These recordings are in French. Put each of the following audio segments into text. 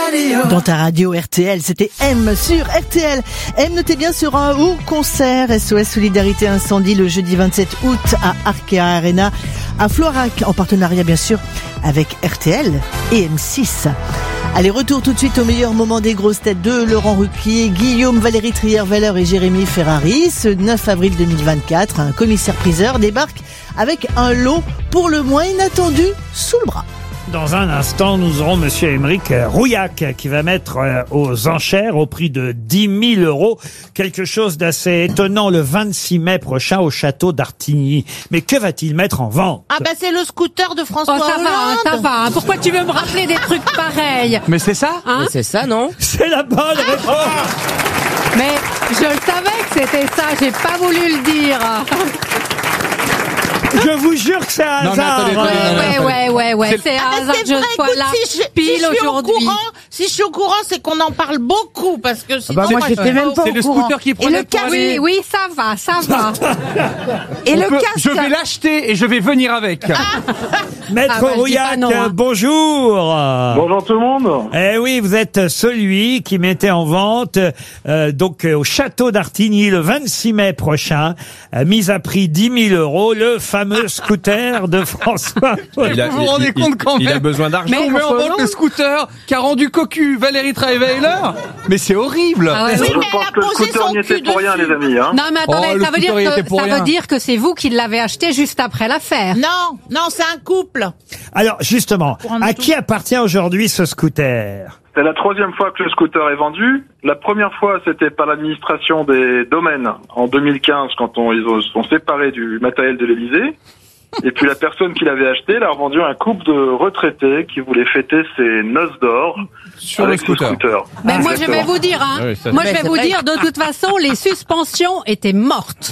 Dans ta radio RTL, c'était M sur RTL. M, notez bien, sera un haut concert SOS Solidarité Incendie le jeudi 27 août à Arkea Arena à Florac, en partenariat bien sûr avec RTL et M6. Allez, retour tout de suite au meilleur moment des grosses têtes de Laurent Ruquier, Guillaume, Valérie Trierweiler et Jérémy Ferrari. Ce 9 avril 2024, un commissaire-priseur débarque avec un lot pour le moins inattendu sous le bras. Dans un instant, nous aurons Monsieur Aymeric Rouillac qui va mettre aux enchères au prix de 10 000 euros quelque chose d'assez étonnant le 26 mai prochain au château d'Artigny. Mais que va-t-il mettre en vente? Ah bah c'est le scooter de François Hollande. Ça va. Pourquoi tu veux me rappeler des trucs pareils? Mais c'est ça Hein? Mais c'est ça, non? C'est la bonne réponse. Mais je le savais que c'était ça, j'ai pas voulu le dire. Je vous jure que c'est un Non, mais hasard. Ouais, c'est un hasard que je sois là pile aujourd'hui. Si je suis au courant, c'est qu'on en parle beaucoup parce que sinon moi, j'étais même pas C'est au le courant. scooter qui prenait pour aller... Oui, ça va. Et le casque. Je vais l'acheter et je vais venir avec. Maître Ah bah, je dis Rouillac, pas non, hein. Bonjour. Bonjour tout le monde. Eh oui, vous êtes celui qui mettait en vente au château d'Artigny le 26 mai prochain, mise à prix 10 000 euros, le fameux scooter de François Hollande. Vous vous rendez compte quand même? Il a besoin d'argent. Mais on met en vente le scooter qui a rendu cocu Valérie Trierweiler. Mais c'est horrible. Ah ouais. Oui, Je mais pense elle a que le posé scooter son n'y était cul pour rien, dessus. les amis. Hein. Non mais attendez, Oh, le ça veut scooter, il était pour rien. dire que c'est vous qui l'avez acheté juste après l'affaire. Non, c'est un couple. Alors justement, un à tout. qui appartient aujourd'hui ce scooter? C'est la troisième fois que le scooter est vendu. La première fois, c'était par l'administration des domaines en 2015 quand ils se sont séparés du matériel de l'Élysée. Et puis la personne qui l'avait acheté l'a revendu à un couple de retraités qui voulait fêter ses noces d'or Sur avec le scooter. Mais moi je vais Exactement. vous dire, Ah oui, ça- moi je Mais vais c'est vous vrai. dire, de toute façon, les suspensions étaient mortes.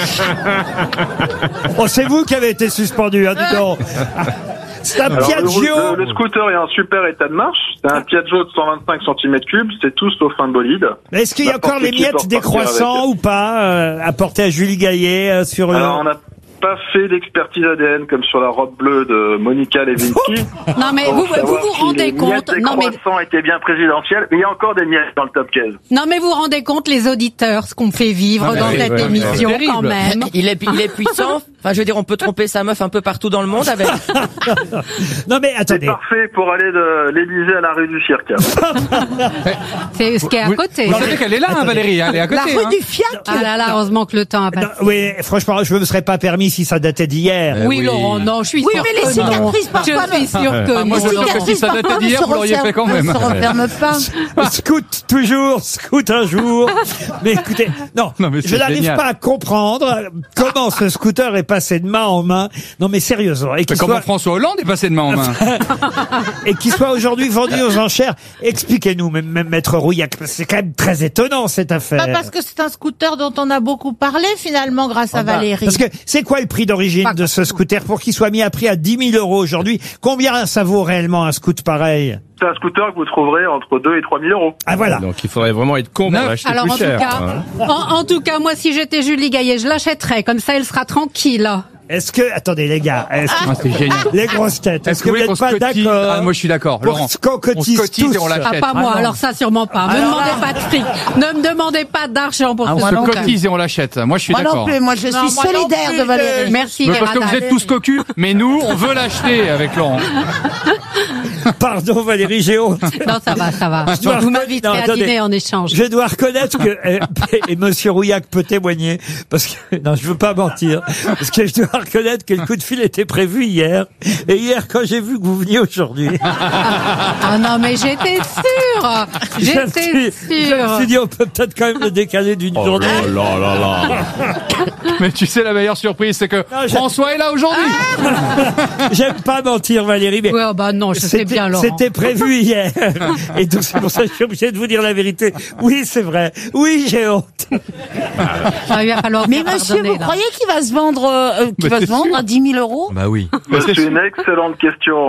Oh, c'est vous qui avez été suspendu, hein, dis donc. C'est un Alors, Piaggio. le scooter est en super état de marche. C'est un Piaggio de 125 cm3. C'est tout sauf un bolide. Est-ce qu'il y a N'importe encore les qui miettes peut des repartir croissants avec. ou pas apportées à Julie Gaillet sur le... Alors, on n'a pas fait d'expertise ADN comme sur la robe bleue de Monica Lewinsky. Non mais Pour vous savoir vous si rendez les compte, miettes des non mais croissants étaient bien présidentielles. Mais il y a encore des miettes dans le top 15. vous vous rendez compte les auditeurs, ce qu'on me fait vivre Ah, dans oui, cette ouais, émission ouais. quand même. Il est puissant. Enfin, je veux dire, on peut tromper sa meuf un peu partout dans le monde avec. Non mais C'est attendez. parfait pour aller de l'Élysée à la rue du Cirque. C'est ce qui est à côté. Vous savez qu'elle est là, hein, Valérie. Elle est à côté. hein. Fiat. Ah là là, heureusement que le temps a Non, passé. oui, franchement, je ne me serais pas permis si ça datait d'hier. Oui, Laurent, non, je suis Oui, sûre mais les que non. cicatrices, parfois, Je suis sûre que Ah, moi, non. je suis sûr que si ça datait d'hier, vous l'auriez fait quand même. Ne se referme pas. Scout toujours, scout un jour. Mais écoutez, non, Non, mais c'est je n'arrive génial. pas à comprendre comment ce scooter est passé de main en main. Non mais sérieusement, et qu'il Comment soit, François Hollande est passé de main en main. et qu'il soit aujourd'hui vendu aux enchères. Expliquez-nous, même Maître Rouillac, parce que c'est quand même très étonnant cette affaire. Pas parce que c'est un scooter dont on a beaucoup parlé finalement grâce à Valérie. Parce que c'est quoi le prix d'origine de ce scooter pour qu'il soit mis à prix à 10 000 euros aujourd'hui? Combien ça vaut réellement un scooter pareil? C'est un scooter que vous trouverez entre 2 et 3 000 euros. Ah voilà. Donc il faudrait vraiment être con pour Neuf. l'acheter Alors plus en tout cher. cas, hein. en tout cas, moi si j'étais Julie Gaillet, je l'achèterais, comme ça elle sera tranquille. Est-ce que, attendez les gars, est-ce que- Ah, c'est génial. les grosses têtes, est-ce que vous voulez n'êtes qu'on pas se cotise? d'accord? Ah, moi je suis d'accord, Pour Laurent. qu'on On cotise se cotise tous. et on Ah, l'achète. pas moi, non. alors ça sûrement pas. Me demandez pas de fric. Ne me demandez pas d'argent pour On ce se scooter. cotise et on l'achète. Moi je suis Moi non d'accord. plus, moi je suis moi non solidaire plus, de Valérie. Merci Mais les parce que vous radars. êtes tous cocus, mais nous, on veut l'acheter avec Laurent. Pardon Valérie, j'ai honte. Non, ça va. Je dois Vous reconnaître- m'inviterez non, à attendez. dîner en échange. Je dois reconnaître que et Monsieur Rouillac peut témoigner parce que non, je veux pas mentir parce que je dois reconnaître que le coup de fil était prévu hier et hier quand j'ai vu que vous veniez aujourd'hui, Ah non, mais j'étais sûre. je me J'étais suis sûre. dit on peut peut-être quand même le décaler d'une Oh journée. là là là là. Mais tu sais, la meilleure surprise, c'est que Non, François est là aujourd'hui. J'aime pas mentir Valérie, mais Ouais, oh, bah non, je sais bien, Laurent. c'était prévu hier et donc c'est pour ça que je suis obligé de vous dire la vérité. Oui, c'est vrai. Oui, j'ai honte. Ah, il va falloir Mais me monsieur, pardonner, vous là. croyez qu'il va se vendre, Mais c'est à 10 000 euros? Bah oui. C'est une excellente question.